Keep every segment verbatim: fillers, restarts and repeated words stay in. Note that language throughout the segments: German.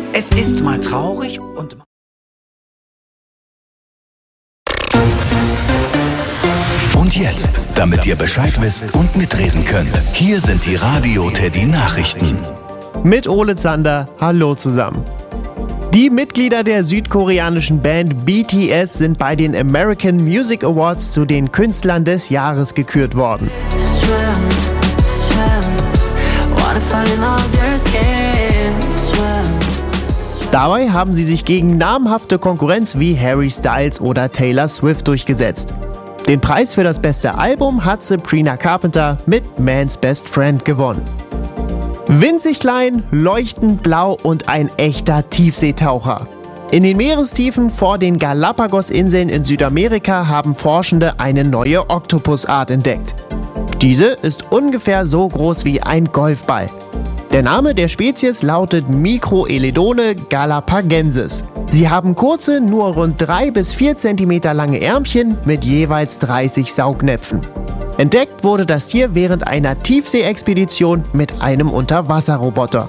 Es ist mal traurig und... Und jetzt, damit ihr Bescheid wisst und mitreden könnt, hier sind die Radio Teddy Nachrichten. Mit Ole Zander, hallo zusammen. Die Mitglieder der südkoreanischen Band B T S sind bei den American Music Awards zu den Künstlern des Jahres gekürt worden. Dabei haben sie sich gegen namhafte Konkurrenz wie Harry Styles oder Taylor Swift durchgesetzt. Den Preis für das beste Album hat Sabrina Carpenter mit Man's Best Friend gewonnen. Winzig klein, leuchtend blau und ein echter Tiefseetaucher. In den Meerestiefen vor den Galapagos-Inseln in Südamerika haben Forschende eine neue Oktopusart entdeckt. Diese ist ungefähr so groß wie ein Golfball. Der Name der Spezies lautet Microeledone galapagensis. Sie haben kurze, nur rund drei bis vier Zentimeter lange Ärmchen mit jeweils dreißig Saugnäpfen. Entdeckt wurde das Tier während einer Tiefseeexpedition mit einem Unterwasserroboter.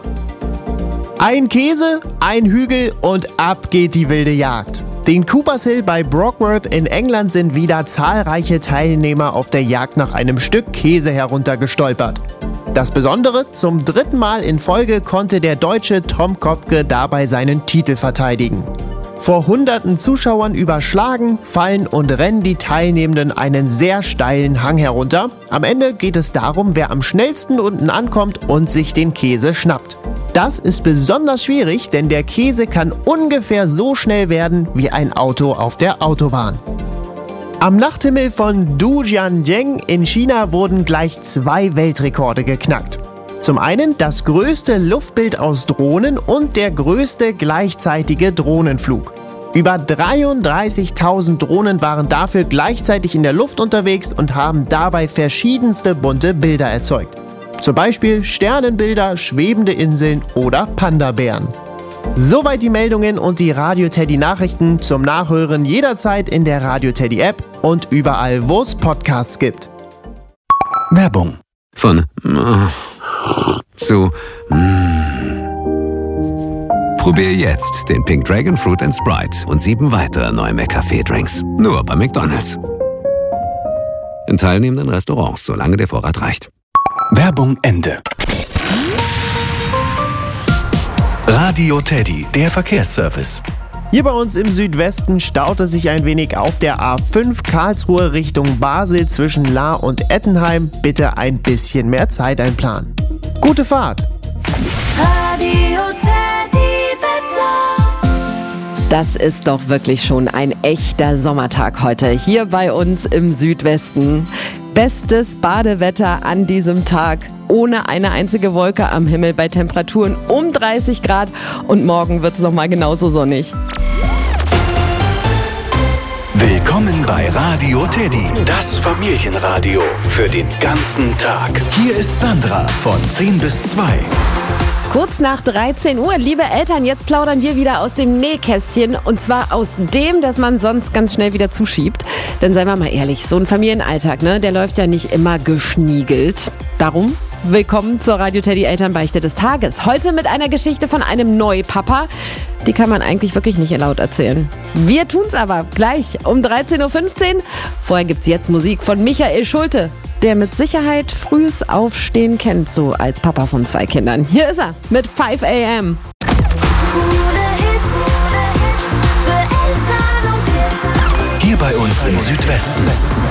Ein Käse, ein Hügel und ab geht die wilde Jagd. Den Coopers Hill bei Brockworth in England sind wieder zahlreiche Teilnehmer auf der Jagd nach einem Stück Käse heruntergestolpert. Das Besondere, zum dritten Mal in Folge konnte der Deutsche Tom Kopke dabei seinen Titel verteidigen. Vor hunderten Zuschauern überschlagen, fallen und rennen die Teilnehmenden einen sehr steilen Hang herunter. Am Ende geht es darum, wer am schnellsten unten ankommt und sich den Käse schnappt. Das ist besonders schwierig, denn der Käse kann ungefähr so schnell werden wie ein Auto auf der Autobahn. Am Nachthimmel von Dujianzheng in China wurden gleich zwei Weltrekorde geknackt. Zum einen das größte Luftbild aus Drohnen und der größte gleichzeitige Drohnenflug. Über dreiunddreißigtausend Drohnen waren dafür gleichzeitig in der Luft unterwegs und haben dabei verschiedenste bunte Bilder erzeugt. Zum Beispiel Sternenbilder, schwebende Inseln oder Panda-Bären. Soweit die Meldungen und die Radio Teddy Nachrichten zum Nachhören jederzeit in der Radio Teddy App und überall, wo es Podcasts gibt. Werbung. Von äh, zu mm. Probier jetzt den Pink Dragon Fruit and Sprite und sieben weitere neue McCafé-Drinks. Nur bei McDonald's. In teilnehmenden Restaurants, solange der Vorrat reicht. Werbung Ende. Radio Teddy, der Verkehrsservice. Hier bei uns im Südwesten staut es sich ein wenig auf der A fünf Karlsruhe Richtung Basel zwischen Lahr und Ettenheim. Bitte ein bisschen mehr Zeit einplanen. Gute Fahrt! Radio Teddy Wetter. Das ist doch wirklich schon ein echter Sommertag heute hier bei uns im Südwesten. Bestes Badewetter an diesem Tag. Ohne eine einzige Wolke am Himmel bei Temperaturen um dreißig Grad. Und morgen wird es nochmal genauso sonnig. Willkommen bei Radio Teddy, das Familienradio für den ganzen Tag. Hier ist Sandra von zehn bis zwei. Kurz nach dreizehn Uhr, liebe Eltern, jetzt plaudern wir wieder aus dem Nähkästchen. Und zwar aus dem, das man sonst ganz schnell wieder zuschiebt. Denn seien wir mal ehrlich, so ein Familienalltag, ne, der läuft ja nicht immer geschniegelt. Darum willkommen zur Radio Teddy Elternbeichte des Tages. Heute mit einer Geschichte von einem Neupapa. Die kann man eigentlich wirklich nicht laut erzählen. Wir tun's aber gleich um dreizehn Uhr fünfzehn. Vorher gibt's jetzt Musik von Michael Schulte, der mit Sicherheit frühes Aufstehen kennt, so als Papa von zwei Kindern. Hier ist er mit five a m Hier bei uns im Südwesten.